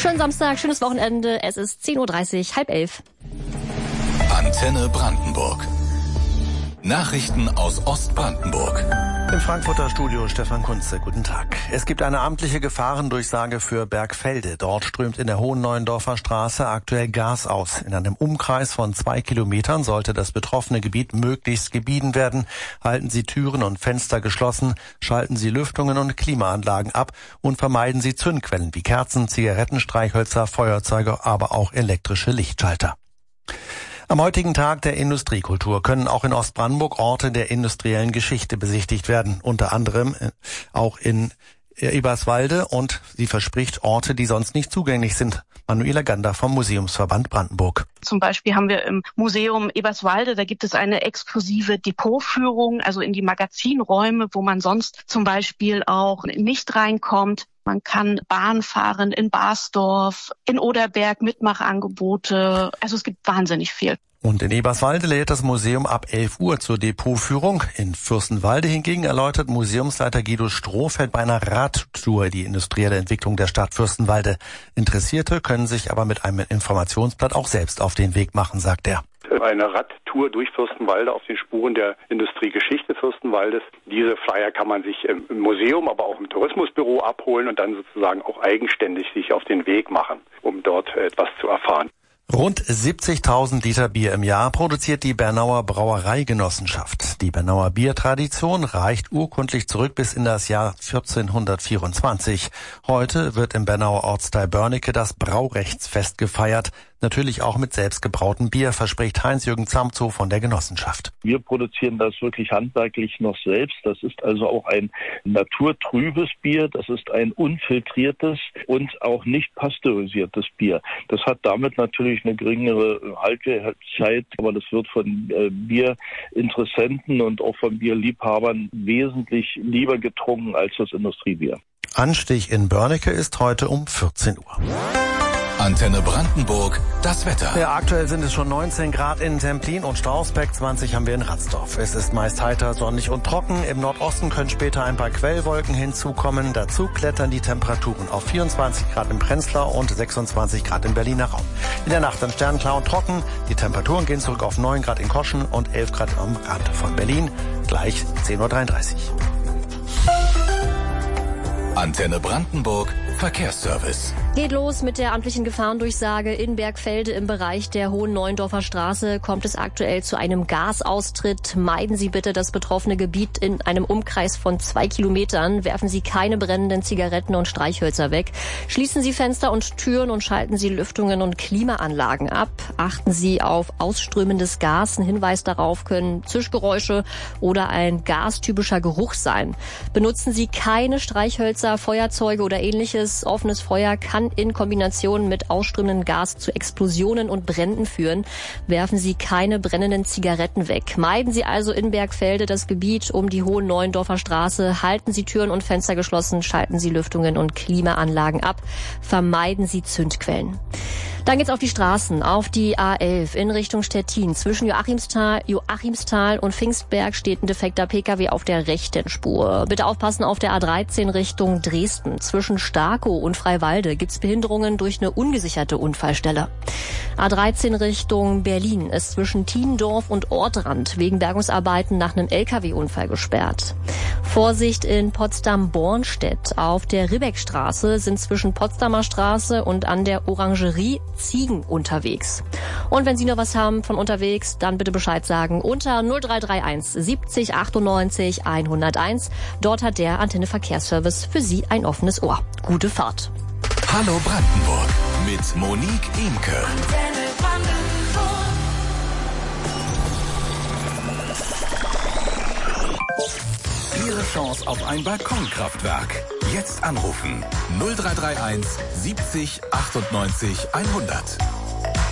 Schönen Samstag, schönes Wochenende. Es ist 10:30 Uhr, 10:30. Antenne Brandenburg. Nachrichten aus Ostbrandenburg. Im Frankfurter Studio Stefan Kunze, guten Tag. Es gibt eine amtliche Gefahrendurchsage für Bergfelde. Dort strömt in der Hohen Neuendorfer Straße aktuell Gas aus. In einem Umkreis von 2 Kilometern sollte das betroffene Gebiet möglichst gemieden werden. Halten Sie Türen und Fenster geschlossen, schalten Sie Lüftungen und Klimaanlagen ab und vermeiden Sie Zündquellen wie Kerzen, Zigaretten, Streichhölzer, Feuerzeuge, aber auch elektrische Lichtschalter. Am heutigen Tag der Industriekultur können auch in Ostbrandenburg Orte der industriellen Geschichte besichtigt werden. Unter anderem auch in Eberswalde, und sie verspricht Orte, die sonst nicht zugänglich sind. Manuela Gander vom Museumsverband Brandenburg. Zum Beispiel haben wir im Museum Eberswalde, da gibt es eine exklusive Depotführung, also in die Magazinräume, wo man sonst zum Beispiel auch nicht reinkommt. Man kann Bahn fahren in Basdorf, in Oderberg, Mitmachangebote. Also es gibt wahnsinnig viel. Und in Eberswalde lädt das Museum ab 11 Uhr zur Depotführung. In Fürstenwalde hingegen erläutert Museumsleiter Guido Strohfeld bei einer Radtour die industrielle Entwicklung der Stadt Fürstenwalde. Interessierte können sich aber mit einem Informationsblatt auch selbst auf den Weg machen, sagt er. Eine Radtour durch Fürstenwalde auf den Spuren der Industriegeschichte Fürstenwaldes. Diese Flyer kann man sich im Museum, aber auch im Tourismusbüro abholen und dann sozusagen auch eigenständig sich auf den Weg machen, um dort etwas zu erfahren. Rund 70.000 Liter Bier im Jahr produziert die Bernauer Brauereigenossenschaft. Die Bernauer Biertradition reicht urkundlich zurück bis in das Jahr 1424. Heute wird im Bernauer Ortsteil Börnecke das Braurechtsfest gefeiert. Natürlich auch mit selbstgebrautem Bier, verspricht Heinz-Jürgen Zamzow von der Genossenschaft. Wir produzieren das wirklich handwerklich noch selbst. Das ist also auch ein naturtrübes Bier. Das ist ein unfiltriertes und auch nicht pasteurisiertes Bier. Das hat damit natürlich eine geringere Haltbarkeit, aber das wird von Bierinteressenten und auch von Bierliebhabern wesentlich lieber getrunken als das Industriebier. Anstich in Börnecke ist heute um 14 Uhr. Antenne Brandenburg, das Wetter. Ja, aktuell sind es schon 19 Grad in Templin und Strausbeck, 20 haben wir in Ransdorf. Es ist meist heiter, sonnig und trocken. Im Nordosten können später ein paar Quellwolken hinzukommen. Dazu klettern die Temperaturen auf 24 Grad im Prenzlau und 26 Grad im Berliner Raum. In der Nacht dann sternklar und trocken. Die Temperaturen gehen zurück auf 9 Grad in Koschen und 11 Grad am Rand von Berlin. Gleich 10:33 Uhr. Antenne Brandenburg, Verkehrsservice. Geht los mit der amtlichen Gefahrendurchsage. In Bergfelde im Bereich der Hohen Neuendorfer Straße kommt es aktuell zu einem Gasaustritt. Meiden Sie bitte das betroffene Gebiet in einem Umkreis von 2 Kilometern. Werfen Sie keine brennenden Zigaretten und Streichhölzer weg. Schließen Sie Fenster und Türen und schalten Sie Lüftungen und Klimaanlagen ab. Achten Sie auf ausströmendes Gas. Ein Hinweis darauf können Zischgeräusche oder ein gastypischer Geruch sein. Benutzen Sie keine Streichhölzer, Feuerzeuge oder ähnliches. Offenes Feuer kann in Kombination mit ausströmendem Gas zu Explosionen und Bränden führen. Werfen Sie keine brennenden Zigaretten weg. Meiden Sie also in Bergfelde das Gebiet um die Hohen Neuendorfer Straße. Halten Sie Türen und Fenster geschlossen. Schalten Sie Lüftungen und Klimaanlagen ab. Vermeiden Sie Zündquellen. Dann geht's auf die Straßen, auf die A11 in Richtung Stettin. Zwischen Joachimsthal und Pfingstberg steht ein defekter Pkw auf der rechten Spur. Bitte aufpassen auf der A13 Richtung Dresden. Zwischen Starkow und Freiwalde gibt's Behinderungen durch eine ungesicherte Unfallstelle. A13 Richtung Berlin ist zwischen Tiendorf und Ortrand wegen Bergungsarbeiten nach einem Lkw-Unfall gesperrt. Vorsicht in Potsdam-Bornstedt. Auf der Ribbeckstraße sind zwischen Potsdamer Straße und an der Orangerie Ziegen unterwegs. Und wenn Sie noch was haben von unterwegs, dann bitte Bescheid sagen unter 0331 70 98 101. Dort hat der Antenne Verkehrsservice für Sie ein offenes Ohr. Gute Fahrt. Hallo Brandenburg mit Monique Imke. Antenne Brandenburg. Ihre Chance auf ein Balkonkraftwerk. Jetzt anrufen 0331 70 98 100.